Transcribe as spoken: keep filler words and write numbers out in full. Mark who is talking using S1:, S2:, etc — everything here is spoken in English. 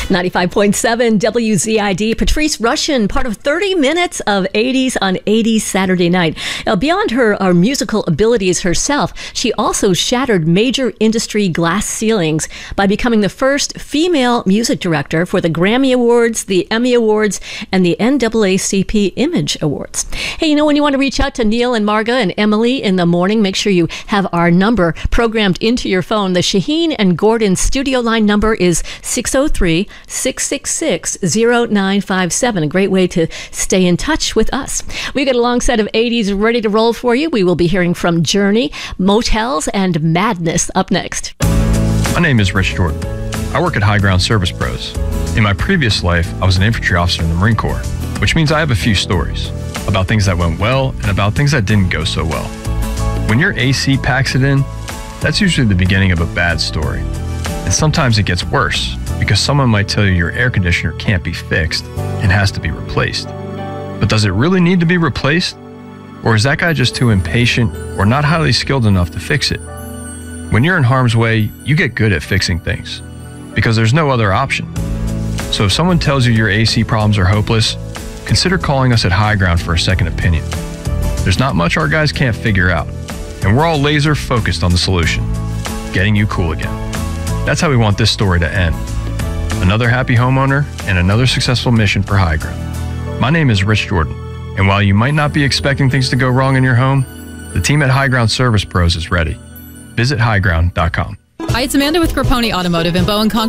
S1: ninety-five point seven W Z I D. Patrice Rushen, part of thirty minutes of eighties on eighties Saturday night. Now, beyond her, her musical abilities herself, she also shattered major industry glass ceilings by becoming the first female music director for the Grammy Awards, the Emmy Awards, and the N double A C P Image Awards. Hey, you know, when you want to reach out to Neil and Marga and Emily in the morning, make sure you have our number programmed into your phone. The Shaheen and Gordon studio line number is six oh three, six six six, oh nine five seven. A great way to stay in touch with us. We've got a long set of eighties ready to roll for you. We will be hearing from Journey, Motels, and Madness up next.
S2: My name is Rich Jordan. I work at High Ground Service Pros. In my previous life, I was an infantry officer in the Marine Corps, which means I have a few stories about things that went well and about things that didn't go so well. When your A C packs it in, that's usually the beginning of a bad story. And sometimes it gets worse because someone might tell you your air conditioner can't be fixed and has to be replaced. But does it really need to be replaced? Or is that guy just too impatient or not highly skilled enough to fix it? When you're in harm's way, you get good at fixing things because there's no other option. So if someone tells you your A C problems are hopeless, consider calling us at High Ground for a second opinion. There's not much our guys can't figure out, and we're all laser focused on the solution, getting you cool again. That's how we want this story to end. Another happy homeowner and another successful mission for High Ground. My name is Rich Jordan, and while you might not be expecting things to go wrong in your home, the team at High Ground Service Pros is ready. Visit high ground dot com.
S3: Hi, it's Amanda with Grapponi Automotive in Bowen, Concord.